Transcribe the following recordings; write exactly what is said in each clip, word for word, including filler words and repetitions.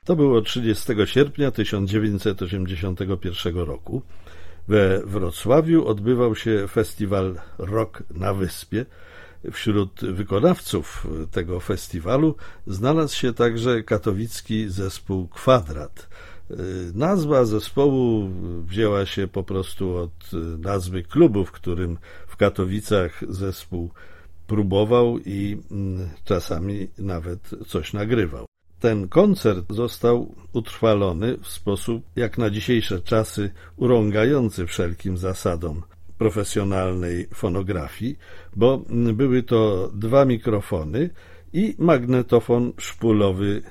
To było trzydziestego sierpnia tysiąc dziewięćset osiemdziesiątego pierwszego roku. We Wrocławiu odbywał się festiwal Rock na Wyspie. Wśród wykonawców tego festiwalu znalazł się także katowicki zespół Kwadrat. Nazwa zespołu wzięła się po prostu od nazwy klubu, w którym w Katowicach zespół próbował i czasami nawet coś nagrywał. Ten koncert został utrwalony w sposób, jak na dzisiejsze czasy, urągający wszelkim zasadom profesjonalnej fonografii, bo były to dwa mikrofony i magnetofon szpulowy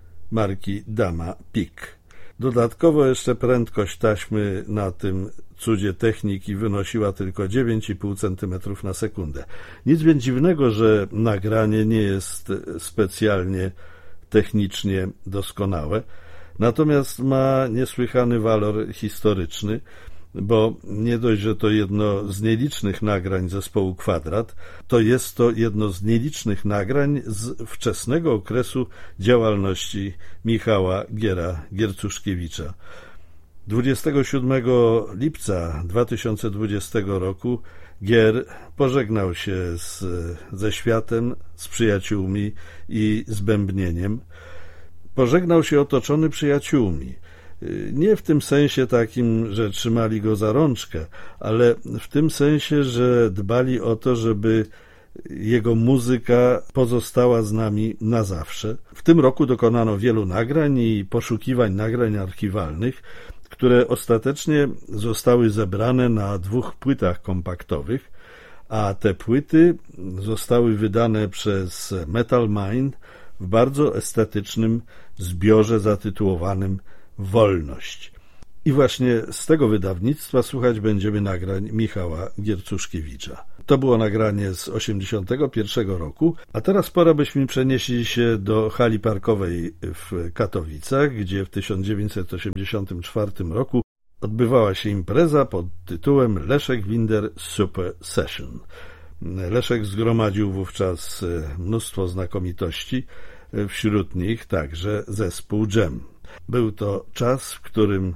marki Dama Peak. Dodatkowo jeszcze prędkość taśmy na tym cudzie techniki wynosiła tylko dziewięć i pół centymetrów na sekundę. Nic więc dziwnego, że nagranie nie jest specjalnie technicznie doskonałe, natomiast ma niesłychany walor historyczny, bo nie dość, że to jedno z nielicznych nagrań zespołu Kwadrat, to jest to jedno z nielicznych nagrań z wczesnego okresu działalności Michała Giera Giercuszkiewicza. dwudziestego siódmego lipca dwa tysiące dwudziestego roku Gier pożegnał się z, ze światem, z przyjaciółmi i z bębnieniem. Pożegnał się otoczony przyjaciółmi. Nie w tym sensie takim, że trzymali go za rączkę, ale w tym sensie, że dbali o to, żeby jego muzyka pozostała z nami na zawsze. W tym roku dokonano wielu nagrań i poszukiwań nagrań archiwalnych, które ostatecznie zostały zebrane na dwóch płytach kompaktowych, a te płyty zostały wydane przez Metal Mind w bardzo estetycznym zbiorze zatytułowanym Wolność. I właśnie z tego wydawnictwa słuchać będziemy nagrań Michała Giercuszkiewicza. To było nagranie z osiemdziesiątego pierwszego roku, a teraz pora byśmy przenieśli się do hali parkowej w Katowicach, gdzie w tysiąc dziewięćset osiemdziesiątym czwartym roku odbywała się impreza pod tytułem Leszek Winder Super Session. Leszek zgromadził wówczas mnóstwo znakomitości, wśród nich także zespół Dżem. Był to czas, w którym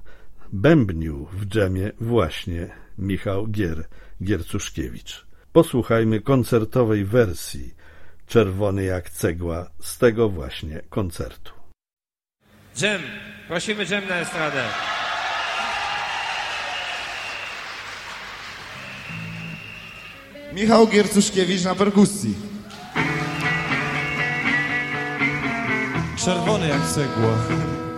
bębnił w dżemie właśnie Michał Gier Giercuszkiewicz. Posłuchajmy koncertowej wersji Czerwony jak cegła z tego właśnie koncertu. Dżem, prosimy Dżem na estradę. Michał Giercuszkiewicz na perkusji. Czerwony jak cegła.